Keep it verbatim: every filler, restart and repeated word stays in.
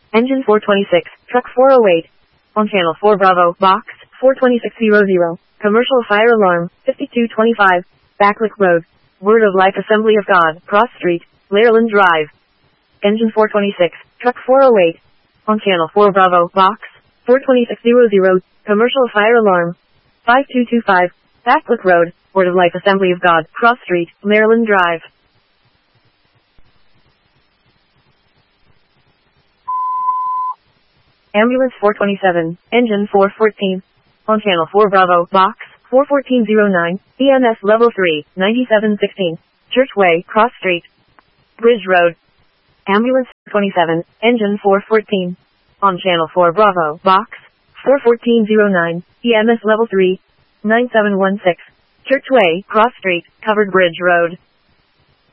Engine four twenty-six, Truck four oh eight. On Channel four Bravo, Box, four twenty-six hundred. Commercial Fire Alarm, fifty-two twenty-five. Backlick Road. Word of Life Assembly of God, Cross Street, Maryland Drive. Engine four twenty-six, Truck four oh eight. On Channel four Bravo, Box, four twenty-six hundred. Commercial Fire Alarm, five two two five. Backlick Road, Word of Life Assembly of God, Cross Street, Maryland Drive. Ambulance four twenty-seven, Engine four fourteen. On Channel four Bravo, Box, four fourteen oh nine, E M S Level three, ninety-seven sixteen. Church Way, Cross Street, Bridge Road. Ambulance twenty-seven, Engine four fourteen. On Channel four Bravo, Box, four fourteen oh nine, E M S Level three, nine seven one six. Church Way, Cross Street, Covered Bridge Road.